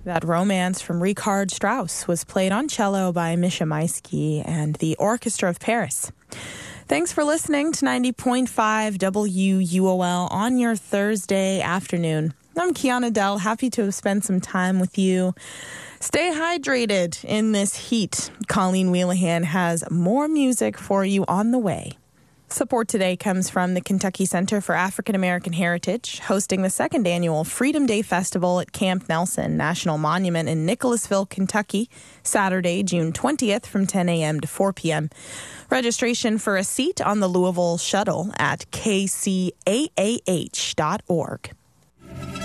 That Romance from Richard Strauss was played on cello by Misha Maisky and the Orchestra of Paris. Thanks for listening to 90.5 WUOL on your Thursday afternoon. I'm Kiana Dell, happy to have spent some time with you. Stay hydrated in this heat. Colleen Wheelahan has more music for you on the way. Support today comes from the Kentucky Center for African American Heritage, hosting the second annual Freedom Day Festival at Camp Nelson National Monument in Nicholasville, Kentucky, Saturday, June 20th from 10 a.m. to 4 p.m. Registration for a seat on the Louisville Shuttle at kcaah.org.